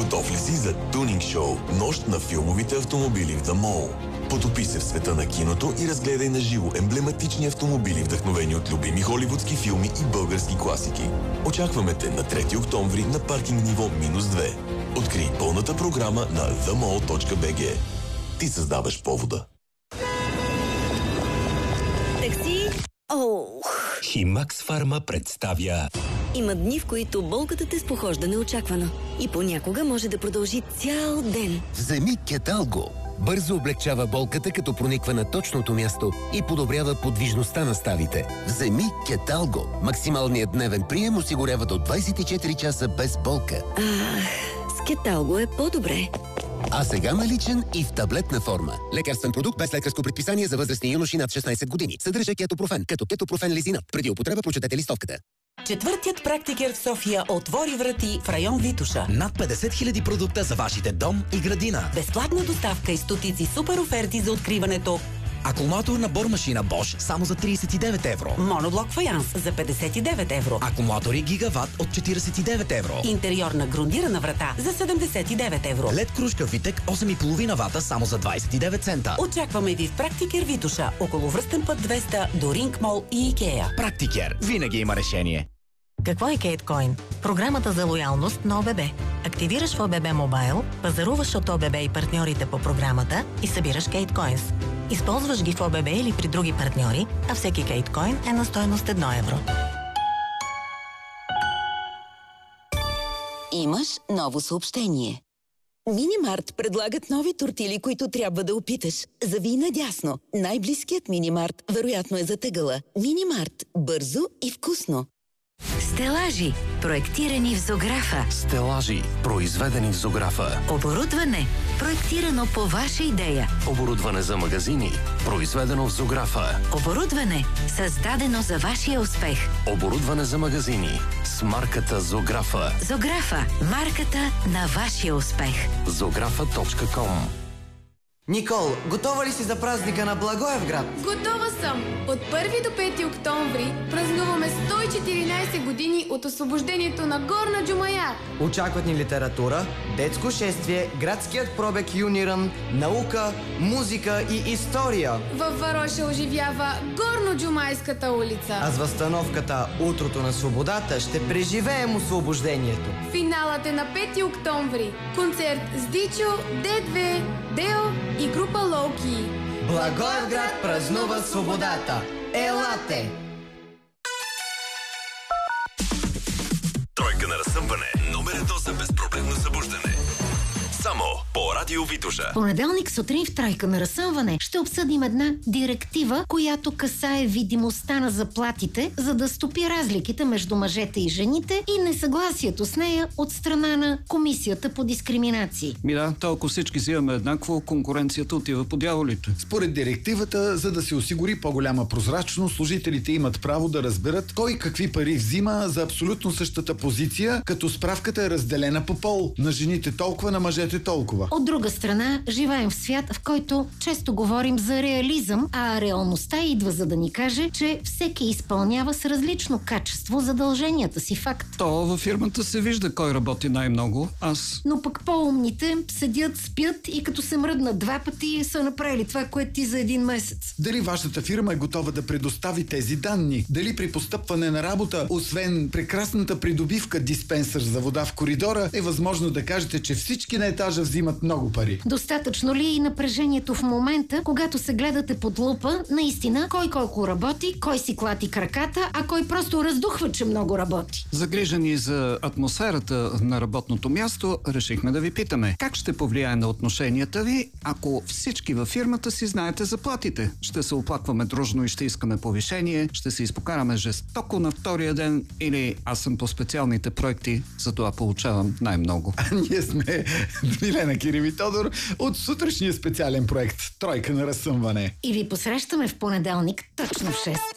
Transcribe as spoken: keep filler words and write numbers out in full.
Готов ли си за тунинг шоу Нощ на филмовите автомобили в The Mall? Потопи се в света на киното и разгледай на живо емблематични автомобили, вдъхновени от любими холивудски филми и български класики. Очакваме те на трети октомври на паркинг ниво минус две. Открий пълната програма на the mall точка b g. Ти създаваш повода. Такси! Оу! Химакс Фарма представя... Има дни, в които болката те спохожда неочаквано. И понякога може да продължи цял ден. Вземи Кеталго. Бързо облегчава болката, като прониква на точното място и подобрява подвижността на ставите. Вземи Кеталго. Максималният дневен прием осигурява до двайсет и четири часа без болка. Ах, с Кеталго е по-добре. А сега наличен и в таблетна форма. Лекарствен продукт без лекарско предписание за възрастни юноши над шестнайсет години. Съдържа кетопрофен, като кетопрофен лизинат. Преди употреба прочетете листовката. Четвъртият практикер в София отвори врати в район Витоша. Над петдесет хиляди продукта за вашите дом и градина. Безплатна доставка и стотици супер оферти за откриването. Акумулатор на бормашина Bosch само за трийсет и девет евро. Моноблок фаянс за петдесет и девет евро. Акумулатори Гигават от четирийсет и девет евро. Интериорна грундирана врата за седемдесет и девет евро. Лед кружка Витек осем и половина вата само за двайсет и девет цента. Очакваме ви в Практикер Витоша, около връстен път двеста до Ринг Мол и Икея. Практикер винаги има решение. Какво е Кейткоин? Програмата за лоялност на ОББ. Активираш в ОББ Мобайл, пазаруваш от ОББ и партньорите по програмата и събираш Кейткоинс. Използваш ги в ОББ или при други партньори, а всеки Кейткоин е на стойност едно евро. Имаш ново съобщение. Минимарт предлагат нови тортили, които трябва да опиташ. Зави надясно. Най-близкият Минимарт вероятно е затъгъла. Минимарт. Бързо и вкусно. Стелажи. Проектирани в Зографа. Стелажи. Произведени в Зографа. Оборудване. Проектирано по ваша идея. Оборудване за магазини. Произведено в Зографа. Оборудване. Създадено за вашия успех. Оборудване за магазини. С марката Зографа. Зографа. Марката на вашия успех. зографа точка ком. Никол, готова ли си за празника на Благоевград? Готова съм! От първи до пети октомври празнуваме сто и четиринайсет години от освобождението на Горна Джумая. Очакват ни литература, детско шествие, градският пробег юниран, наука, музика и история. Във Вароша оживява Горно-Джумайската улица. А с възстановката Утрото на свободата ще преживеем освобождението. Финалът е на пети октомври. Концерт с Дичо, Д две, Део и група Лоуки. Благоевград празнува свободата. Елате! Тройка на разсъмване. Номер едно за безпроблемно събуждане. Само по Радио Витоша. Понеделник сутрин в Тройка на разсъмване ще обсъдим една директива, която касае видимостта на заплатите, за да стопи разликите между мъжете и жените и несъгласието с нея от страна на Комисията по дискриминации. Ми да, толкова всички си имаме еднакво, конкуренцията отива по дяволите. Според директивата, за да се осигури по-голяма прозрачност, служителите имат право да разберат кой какви пари взима за абсолютно същата позиция, като справката е разделена по пол. На жените толкова, на мъжете толкова. От друга страна, живеем в свят, в който често говорим за реализъм, а реалността идва за да ни каже, че всеки изпълнява с различно качество задълженията си. Факт. То във фирмата се вижда кой работи най-много. Аз. Но пък по-умните седят, спят и като се мръднат два пъти са направили това, което ти за един месец. Дали вашата фирма е готова да предостави тези данни? Дали при постъпване на работа, освен прекрасната придобивка диспенсър за вода в коридора, е възможно да кажете, че всички на етажа взимат много пари? Достатъчно ли е и напрежението в момента, когато се гледате под лупа, наистина, кой колко работи, кой си клати краката, а кой просто раздухва, че много работи? Загрижени за атмосферата на работното място, решихме да ви питаме как ще повлияе на отношенията ви, ако всички във фирмата си знаете заплатите. Ще се оплакваме дружно и ще искаме повишение, ще се изпокараме жестоко на втория ден или аз съм по специалните проекти, затова получавам най-много. А ние сме Милена Кирим и Тодор от сутрешния специален проект Тройка на разсъмване. И ви посрещаме в понеделник точно в шест.